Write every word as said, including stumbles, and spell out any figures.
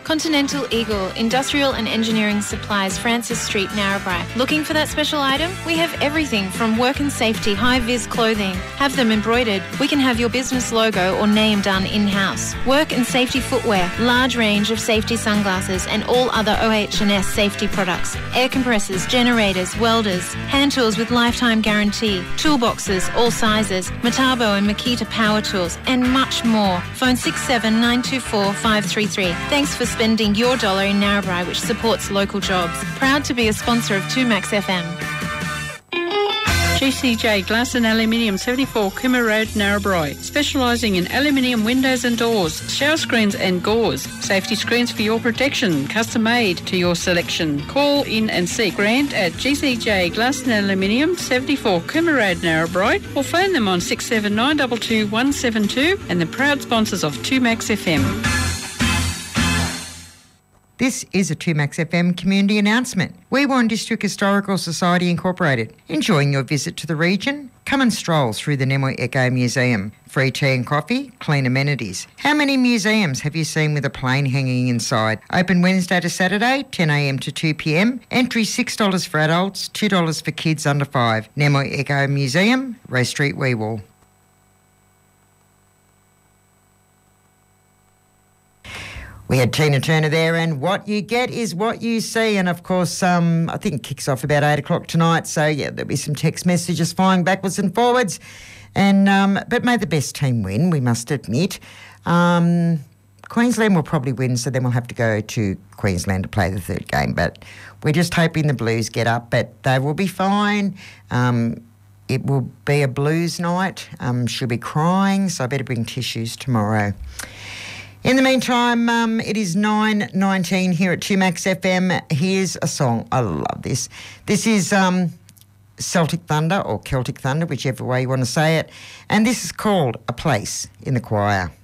Continental Eagle, Industrial and Engineering Supplies, Francis Street, Narrabri. Looking for that special item? We have everything from work and safety, high-vis clothing. Have them embroidered. We can have your business logo or name done in-house. Work and safety footwear, large range of safety sunglasses and all other O H and S safety products. Air compressors, generators, welders, hand tools with lifetime guarantee, toolboxes, all sizes, Metabo and Makita power tools, and much more. Phone six seven nine two four five three three. Thanks for spending your dollar in Narrabri, which supports local jobs. Proud to be a sponsor of two Max F M. G C J Glass and Aluminium, seventy-four Cooma Road, Narrabri. Specialising in aluminium windows and doors, shower screens and gauze. Safety screens for your protection, custom made to your selection. Call in and see Grant at G C J Glass and Aluminium, seventy-four Cooma Road, Narrabri, or phone them on six seven nine two two one seven two, and the proud sponsors of two Max F M. This is a two Max F M community announcement. Weewarn District Historical Society Incorporated. Enjoying your visit to the region? Come and stroll through the Nemoi Echo Museum. Free tea and coffee, clean amenities. How many museums have you seen with a plane hanging inside? Open Wednesday to Saturday, ten a m to two p m. Entry six dollars for adults, two dollars for kids under five. Nemoi Echo Museum, Rose Street, Weewall. We had Tina Turner there, and what you get is what you see. And, of course, um, I think it kicks off about eight o'clock tonight. So, yeah, there'll be some text messages flying backwards and forwards. And um, but may the best team win, we must admit. Um, Queensland will probably win, so then we'll have to go to Queensland to play the third game. But we're just hoping the Blues get up, but they will be fine. Um, it will be a Blues night. Um, she'll be crying, so I better bring tissues tomorrow. In the meantime, um, it is nine nineteen here at two Max F M. Here's a song. I love this. This is um, Celtic Thunder or Celtic Thunder, whichever way you want to say it. And this is called A Place in the Choir.